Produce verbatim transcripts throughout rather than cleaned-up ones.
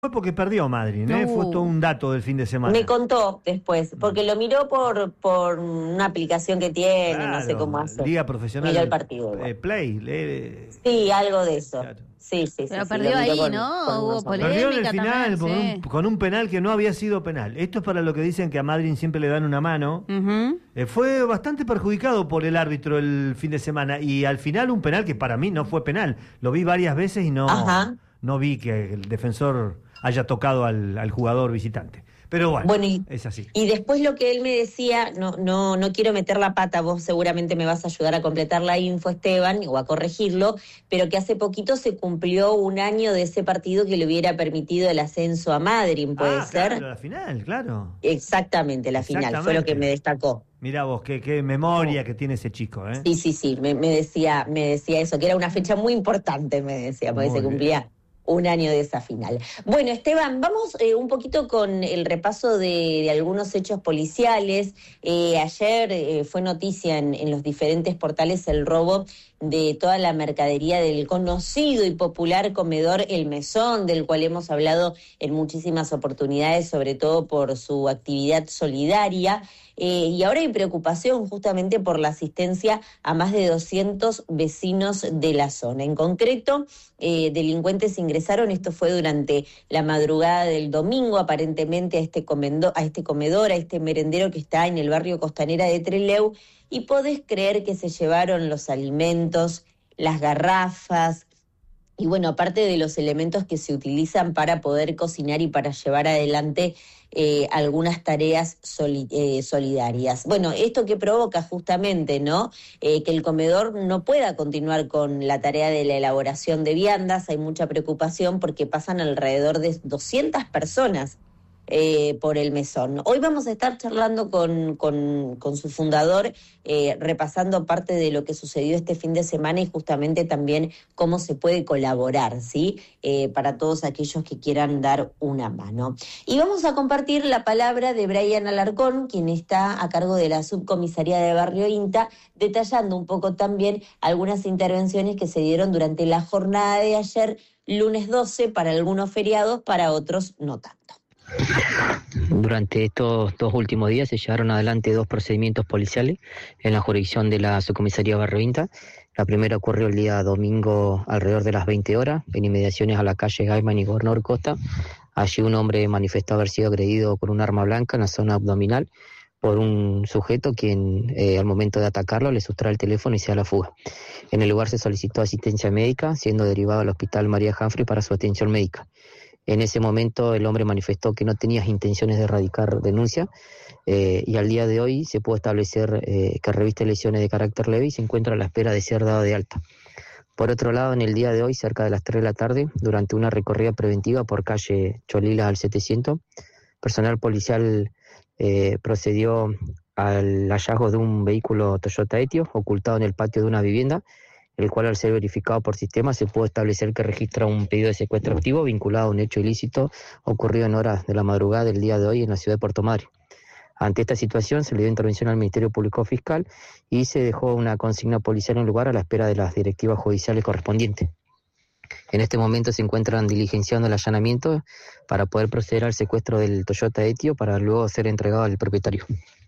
Fue porque perdió Madrid, ¿eh? Uh. Fue todo un dato del fin de semana. Me contó después, porque lo miró por por una aplicación que tiene, Claro, no sé cómo hace. Liga Profesional Miró el partido. eh, Play. Eh, Sí, algo de eso. claro. Sí, sí, sí. Pero sí, perdió lo miró ahí, con- ¿no? con Hubo unos polémica. Perdió en el final también, por sí. un- con un penal que no había sido penal. Esto es para lo que dicen que a Madrid siempre le dan una mano. Ujú. Eh, fue bastante perjudicado por el árbitro el fin de semana y al final un penal que para mí no fue penal. Lo vi varias veces y no, Ajá. no vi que el defensor haya tocado al, al jugador visitante. Pero bueno, Bueno, y, es así. y después lo que él me decía, no, no, no quiero meter la pata, vos seguramente me vas a ayudar a completar la info, Esteban, o a corregirlo, pero que hace poquito se cumplió un año de ese partido que le hubiera permitido el ascenso a Madrid, ¿puede ah, ser? Claro, la final, claro. Exactamente, la final, fue lo que me destacó. Mirá vos, qué, qué memoria que tiene ese chico, ¿eh? Sí, sí, sí, me, me decía, me decía eso, que era una fecha muy importante, me decía, porque Muy se cumplía bien. un año de esa final. Bueno, Esteban, vamos eh, un poquito con el repaso de, de algunos hechos policiales. Eh, ayer eh, fue noticia en, en los diferentes portales el robo de toda la mercadería del conocido y popular comedor El Mesón, del cual hemos hablado en muchísimas oportunidades, sobre todo por su actividad solidaria. Eh, y ahora hay preocupación justamente por la asistencia a más de doscientos vecinos de la zona. En concreto, eh, delincuentes ingresaron, esto fue durante la madrugada del domingo, aparentemente a este, comendo, a este comedor, a este merendero que está en el barrio Costanera de Trelew, y podés creer que se llevaron los alimentos, las garrafas, y bueno, aparte de los elementos que se utilizan para poder cocinar y para llevar adelante eh, algunas tareas soli- eh, solidarias. Bueno, esto que provoca justamente, ¿no? Eh, que el comedor no pueda continuar con la tarea de la elaboración de viandas. Hay mucha preocupación porque pasan alrededor de doscientas personas Eh, por el mesón. Hoy vamos a estar charlando con, con, con su fundador, eh, repasando parte de lo que sucedió este fin de semana y justamente también cómo se puede colaborar, ¿sí? Eh, para todos aquellos que quieran dar una mano. Y vamos a compartir la palabra de Brian Alarcón, quien está a cargo de la subcomisaría de Barrio INTA, detallando un poco también algunas intervenciones que se dieron durante la jornada de ayer, lunes doce, para algunos feriados, para otros no tanto. Durante estos dos últimos días se llevaron adelante dos procedimientos policiales en la jurisdicción de la subcomisaría Barrio INTA. La primera ocurrió el día domingo alrededor de las veinte horas, en inmediaciones a la calle Gaiman y Gobernador Costa. Allí un hombre manifestó haber sido agredido con un arma blanca en la zona abdominal por un sujeto quien eh, al momento de atacarlo le sustrae el teléfono y se da la fuga. En el lugar se solicitó asistencia médica, siendo derivado al hospital María Humphrey para su atención médica. En ese momento el hombre manifestó que no tenía intenciones de erradicar denuncia eh, y al día de hoy se pudo establecer eh, que reviste lesiones de carácter leve y se encuentra a la espera de ser dado de alta. Por otro lado, en el día de hoy, cerca de las tres de la tarde, durante una recorrida preventiva por calle Cholila al setecientos, personal policial eh, procedió al hallazgo de un vehículo Toyota Etio ocultado en el patio de una vivienda, el cual al ser verificado por sistema se pudo establecer que registra un pedido de secuestro activo vinculado a un hecho ilícito ocurrido en horas de la madrugada del día de hoy en la ciudad de Puerto Madryn. Ante esta situación se le dio intervención al Ministerio Público Fiscal y se dejó una consigna policial en lugar a la espera de las directivas judiciales correspondientes. En este momento se encuentran diligenciando el allanamiento para poder proceder al secuestro del Toyota Etio para luego ser entregado al propietario.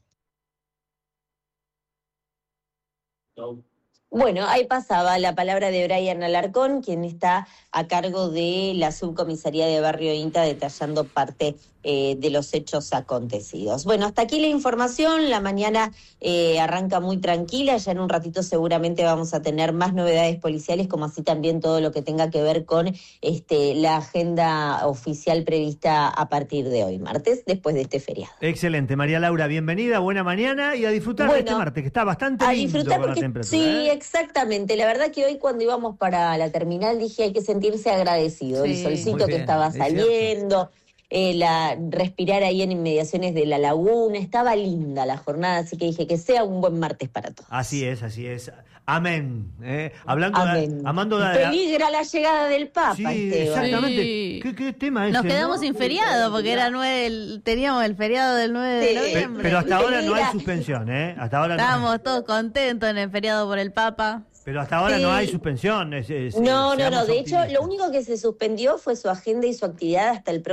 Bueno, ahí pasaba la palabra de Brian Alarcón, quien está a cargo de la subcomisaría de Barrio INTA, detallando parte eh, de los hechos acontecidos. Bueno, hasta aquí la información. La mañana eh, arranca muy tranquila. Ya en un ratito seguramente vamos a tener más novedades policiales, como así también todo lo que tenga que ver con este, la agenda oficial prevista a partir de hoy, martes, después de este feriado. Excelente, María Laura, bienvenida, buena mañana y a disfrutar Bueno, de este martes, que está bastante a lindo disfrutar con porque, la temperatura. sí, ¿eh? exactamente. La verdad que hoy cuando íbamos para la terminal dije hay que sentirse agradecido. Sí. El solcito Muy que bien, estaba es saliendo, eh, la respirar ahí en inmediaciones de la laguna, estaba linda la jornada, así que dije que sea un buen martes para todos. Así es, así es. Amén. ¿eh? Hablando Amén. de, amando de, Peligra la llegada del Papa, sí, Esteban. exactamente. Sí. ¿Qué, qué tema es Nos ese, quedamos no? sin feriado porque era nueve, el- teníamos el feriado del nueve Sí. de Pe- noviembre. Pero hasta ahora no hay Peligra. suspensión, ¿eh? Hasta ahora no hay. Estábamos todos contentos en el feriado por el Papa. Pero hasta ahora Sí. no hay suspensión. Es, es, No, no, seamos no. De hecho, optimistas. lo único que se suspendió fue su agenda y su actividad hasta el próximo